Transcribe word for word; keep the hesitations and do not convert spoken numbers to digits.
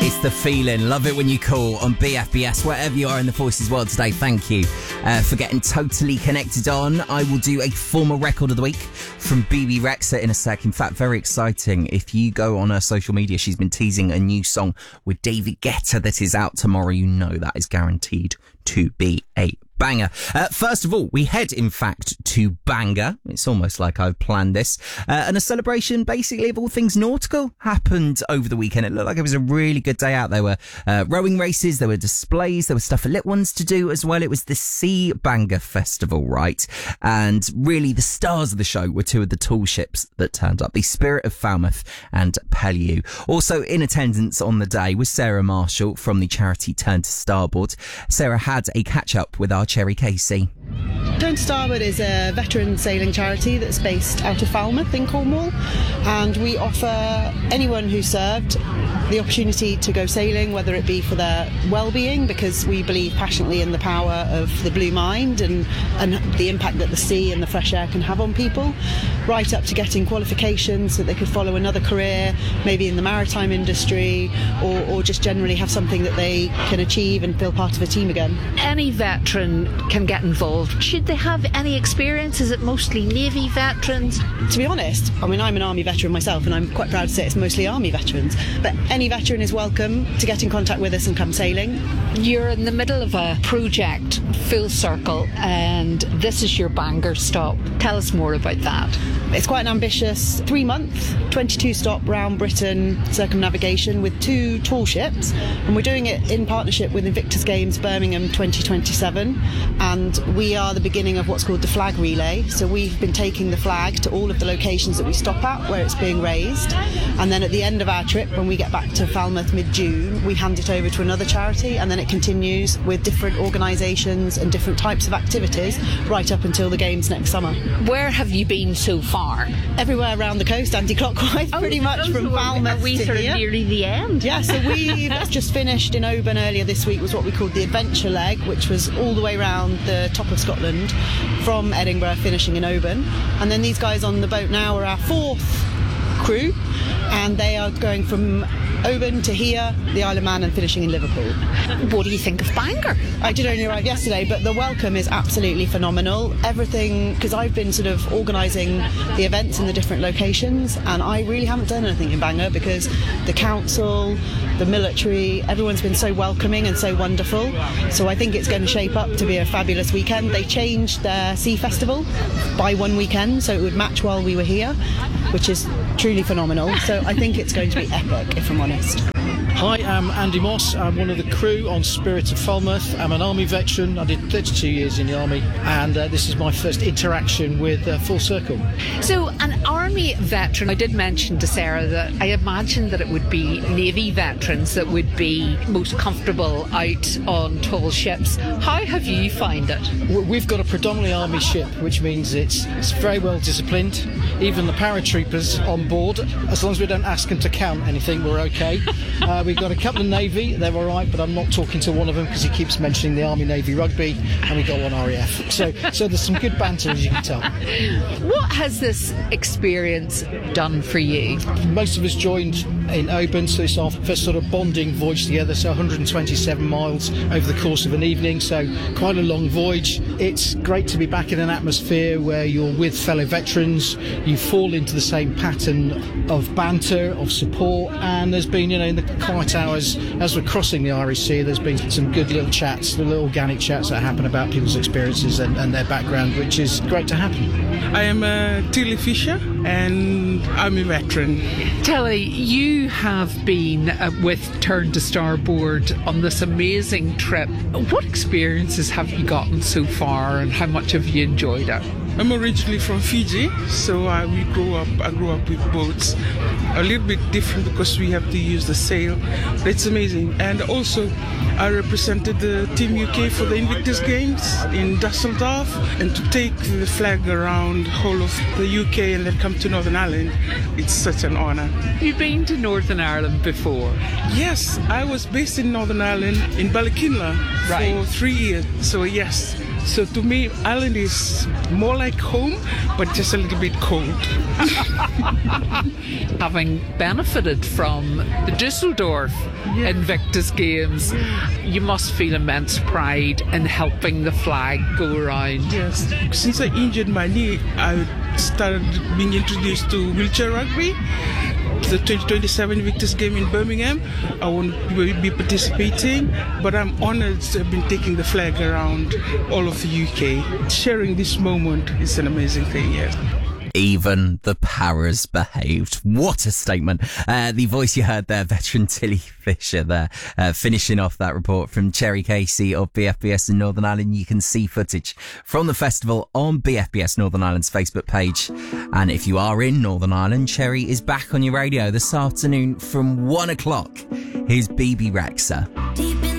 It's the feeling. Love it when you call on B F B S. Wherever you are in the Voices world today, thank you uh, for getting totally connected on. I will do a former record of the week from B B Rexa in a sec. In fact, very exciting. If you go on her social media, she's been teasing a new song with David Guetta that is out tomorrow. You know that is guaranteed to be a banger. Uh, first of all, we head, in fact, to Bangor. It's almost like I've planned this. Uh, and a celebration, basically, of all things nautical happened over the weekend. It looked like it was a really good day out. There were uh, rowing races, there were displays, there was stuff for little ones to do as well. It was the Sea Bangor Festival, right? And really, the stars of the show were two of the tall ships that turned up, the Spirit of Falmouth and Pellew. Also in attendance on the day was Sarah Marshall from the charity Turn to Starboard. Sarah had a catch-up with our Cherry Casey. Turn to Starboard is a veteran sailing charity that's based out of Falmouth in Cornwall, and we offer anyone who served the opportunity to go sailing, whether it be for their well-being, because we believe passionately in the power of the blue mind and, and the impact that the sea and the fresh air can have on people, right up to getting qualifications so they could follow another career, maybe in the maritime industry, or, or just generally have something that they can achieve and feel part of a team again. Any veteran can get involved. Should they have any experience? Is it mostly Navy veterans? To be honest, I mean, I'm an Army veteran myself, and I'm quite proud to say it's mostly Army veterans, but any veteran is welcome to get in contact with us and come sailing. You're in the middle of a project, Full Circle, and this is your Bangor stop. Tell us more about that. It's quite an ambitious three-month, twenty-two stop round Britain circumnavigation with two tall ships, and we're doing it in partnership with Invictus Games Birmingham twenty twenty-seven, and we are the beginning of what's called the flag relay. So we've been taking the flag to all of the locations that we stop at where it's being raised, and then at the end of our trip, when we get back to Falmouth mid-June, we hand it over to another charity, and then it continues with different organisations and different types of activities right up until the Games next summer. Where have you been so far? Everywhere around the coast, anti-clockwise, oh, pretty much from Falmouth are we to sort here. Of nearly the end? Yeah, so we've just finished in Oban earlier this week, was what we called the adventure leg, which was all the way around the top of Scotland from Edinburgh, finishing in Oban. And then these guys on the boat now are our fourth crew, and they are going from Oban to here, the Isle of Man, and finishing in Liverpool. What do you think of Bangor? I did only arrive yesterday, but the welcome is absolutely phenomenal. Everything, because I've been sort of organising the events in the different locations, and I really haven't done anything in Bangor because the council, the military, everyone's been so welcoming and so wonderful. So I think it's going to shape up to be a fabulous weekend. They changed their Sea Festival by one weekend, so it would match while we were here, which is truly phenomenal. So I think it's going to be epic, if I'm honest. Hi, I'm Andy Moss. I'm one of the crew on Spirit of Falmouth. I'm an Army veteran. I did thirty-two years in the Army, and uh, this is my first interaction with uh, Full Circle. So, an Army veteran, I did mention to Sarah that I imagine that it would be Navy veterans that would be most comfortable out on tall ships. How have you found it? We've got a predominantly Army ship, which means it's, it's very well disciplined. Even the paratroopers on board, as long as we don't ask them to count anything, we're okay. Uh, we've got a couple of Navy, they're all right, but I'm not talking to one of them because he keeps mentioning the Army-Navy rugby, and we've got one R A F. So, so there's some good banter, as you can tell. What has this experience done for you? Most of us joined in Oban, so it's our first sort of bonding voyage together, so one hundred twenty-seven miles over the course of an evening, so quite a long voyage. It's great to be back in an atmosphere where you're with fellow veterans, you fall into the same pattern of banter, of support, and there's been, you know, in the quiet hours as we're crossing the Irish Sea, there's been some good little chats, little organic chats that happen about people's experiences and, and their background, which is great to happen. I am uh, Tilly Fisher, and I'm a veteran. Tilly, you have been uh, with Turn to Starboard on this amazing trip. What experiences have you gotten so far, and how much have you enjoyed it? I'm originally from Fiji, so uh, we grew up. I grew up with boats. A little bit different because we have to use the sail, but it's amazing. And also, I represented the Team U K for the Invictus Games in Dusseldorf, and to take the flag around the whole of the U K and then come to Northern Ireland, it's such an honour. You've been to Northern Ireland before? Yes, I was based in Northern Ireland in Ballykinler right. for three years. So yes, So to me, Ireland is more like home, but just a little bit cold. Having benefited from the Dusseldorf yeah. Invictus Games, you must feel immense pride in helping the flag go around. Yes. Since I injured my knee, I started being introduced to wheelchair rugby. The twenty twenty-seven Invictus Game in Birmingham. I won't be participating, but I'm honored to have been taking the flag around all of the U K. Sharing this moment is an amazing thing, yes. Even the Paras behaved. What a statement. Uh, the voice you heard there, veteran Tilly Fisher there, uh, finishing off that report from Cherry Casey of B F B S in Northern Ireland. You can see footage from the festival on B F B S Northern Ireland's Facebook page. And if you are in Northern Ireland, Cherry is back on your radio this afternoon from one o'clock. Here's B B Rexha.